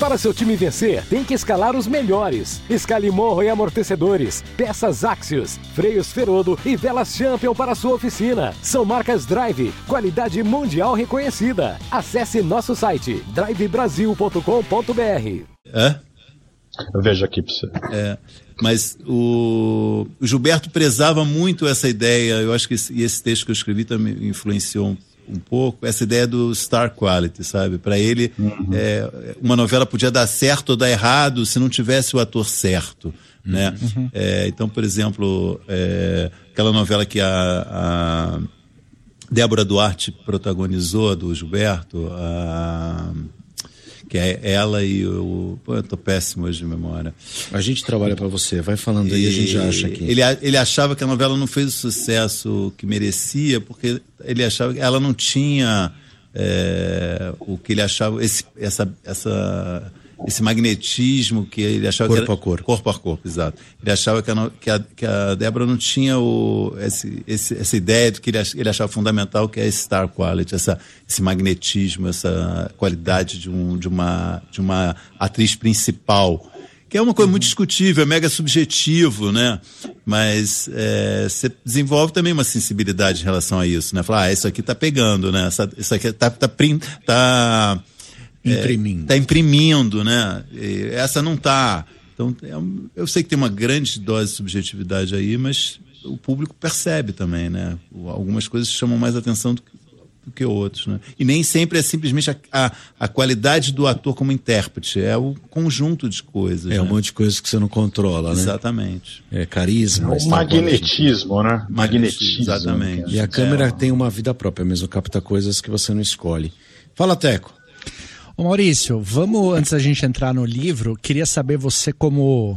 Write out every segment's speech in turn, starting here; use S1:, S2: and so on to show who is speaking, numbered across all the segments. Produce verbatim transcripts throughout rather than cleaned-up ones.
S1: Para seu time vencer, tem que escalar os melhores. Escale morro e amortecedores, peças Axios, freios Ferodo e velas Champion para sua oficina. São marcas Drive, qualidade mundial reconhecida. Acesse nosso site drive brasil ponto com ponto b r.
S2: É?
S3: Eu vejo aqui para você.
S2: É, mas o, o Gilberto prezava muito essa ideia, eu acho que esse, e esse texto que eu escrevi também influenciou um, um pouco, essa ideia do star quality, sabe? Para ele, uhum. é, uma novela podia dar certo ou dar errado se não tivesse o ator certo, uhum. né? Uhum. É, então, por exemplo, é, aquela novela que a, a Débora Duarte protagonizou, do Gilberto, a... que é ela e o... Pô, eu tô péssimo hoje de memória.
S4: A gente trabalha para você, vai falando aí, e a gente já acha aqui.
S2: Ele, ele achava que a novela não fez o sucesso que merecia, porque ele achava que ela não tinha é, o que ele achava, esse, essa, essa, esse magnetismo que ele achava
S4: corpo
S2: que era...
S4: Corpo a corpo.
S2: Corpo a corpo, exato. Ele achava que a, que a, que a Débora não tinha o, esse, esse, essa ideia do que ele, ele achava fundamental, que é esse star quality, essa, esse magnetismo, essa qualidade de, um, de, uma, de uma atriz principal, que é uma coisa muito discutível, é mega subjetivo, né? Mas é, você desenvolve também uma sensibilidade em relação a isso, né? Falar, ah, isso aqui tá pegando, né? Essa, isso aqui tá... tá, tá
S4: imprimindo.
S2: É, tá imprimindo, né? E essa não tá. Então, é, eu sei que tem uma grande dose de subjetividade aí, mas o público percebe também, né? Algumas coisas chamam mais atenção do que, do que outros, né? E nem sempre é simplesmente a, a, a qualidade do ator como intérprete, é o conjunto de coisas.
S4: É
S2: né?
S4: um monte de coisas que você não controla, né?
S2: Exatamente.
S4: É carisma.
S3: O magnetismo, né? Magnetismo.
S2: Exatamente.
S4: E a câmera
S2: é.
S4: tem uma vida própria mesmo, capta coisas que você não escolhe. Fala, Teco.
S5: Ô Maurício, vamos, antes da gente entrar no livro, queria saber você como,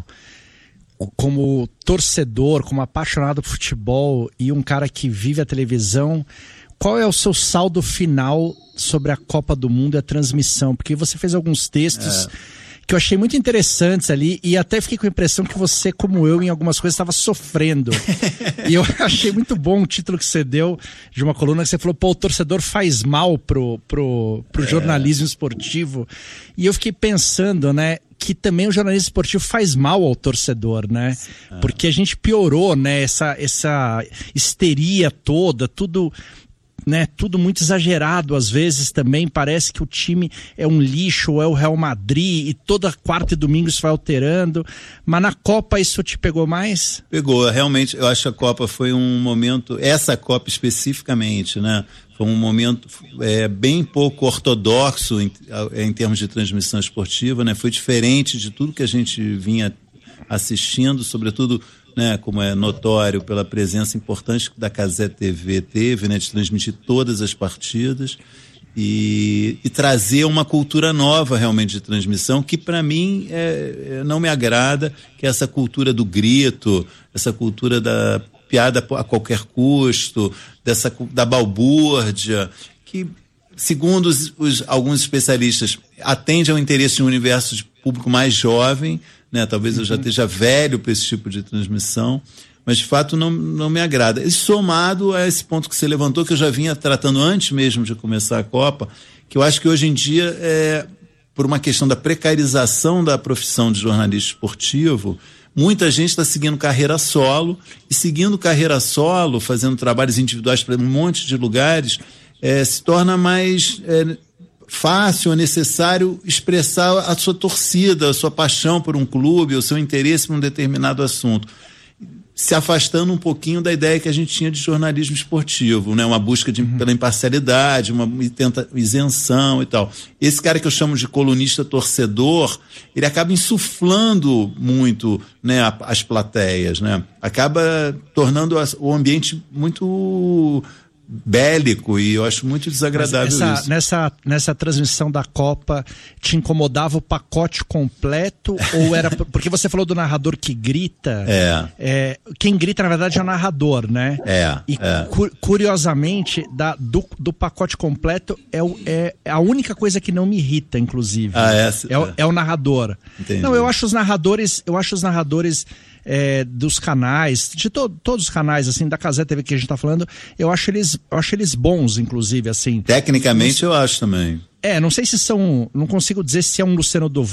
S5: como torcedor, como apaixonado por futebol e um cara que vive a televisão, qual é o seu saldo final sobre a Copa do Mundo e a transmissão? Porque você fez alguns textos... É. que eu achei muito interessantes ali, e até fiquei com a impressão que você, como eu, em algumas coisas estava sofrendo. E eu achei muito bom o título que você deu de uma coluna que você falou, pô, o torcedor faz mal pro, pro, pro é. jornalismo esportivo. E eu fiquei pensando, né, que também o jornalismo esportivo faz mal ao torcedor, né? Ah. Porque a gente piorou, né, essa, essa histeria toda, tudo... né, tudo muito exagerado, às vezes também parece que o time é um lixo, ou é o Real Madrid, e toda quarta e domingo isso vai alterando, mas na Copa isso te pegou mais?
S2: Pegou, realmente, eu acho que a Copa foi um momento, essa Copa especificamente, né, foi um momento é, bem pouco ortodoxo em, em termos de transmissão esportiva, né, foi diferente de tudo que a gente vinha assistindo, sobretudo, né, como é notório pela presença importante que da Cazé T V teve, né, de transmitir todas as partidas e, e trazer uma cultura nova realmente de transmissão que para mim é, é, não me agrada, que é essa cultura do grito, essa cultura da piada a qualquer custo, dessa, da balbúrdia, que segundo os, os, alguns especialistas atende ao interesse de um universo de público mais jovem, né? Talvez eu já esteja velho para esse tipo de transmissão, mas de fato não, não me agrada. E somado a esse ponto que você levantou, que eu já vinha tratando antes mesmo de começar a Copa, que eu acho que hoje em dia, é, por uma questão da precarização da profissão de jornalista esportivo, muita gente está seguindo carreira solo, e seguindo carreira solo, fazendo trabalhos individuais para um monte de lugares, é, se torna mais... É, fácil, é necessário expressar a sua torcida, a sua paixão por um clube, o seu interesse por um determinado assunto, se afastando um pouquinho da ideia que a gente tinha de jornalismo esportivo, né? Uma busca de, uhum. pela imparcialidade, uma tenta, isenção e tal. Esse cara que eu chamo de colunista torcedor, ele acaba insuflando muito, né, as plateias, né? Acaba tornando o ambiente muito... bélico, e eu acho muito desagradável
S5: essa,
S2: isso.
S5: Nessa, nessa transmissão da Copa, te incomodava o pacote completo? Ou era... Porque você falou do narrador que grita.
S2: É.
S5: é quem grita, na verdade, é o narrador, né?
S2: É.
S5: E
S2: é.
S5: Cu- curiosamente, da, do, do pacote completo, é, o, é a única coisa que não me irrita, inclusive.
S2: Ah, essa,
S5: é, é. é o narrador.
S2: Entendi.
S5: Não, eu acho os narradores, eu acho os narradores... É, dos canais, de to- todos os canais, assim, da Cazé T V que a gente tá falando, eu acho eles, eu acho eles bons, inclusive, assim.
S2: Tecnicamente, eu acho também.
S5: É, não sei se são, não consigo dizer se é um Luciano do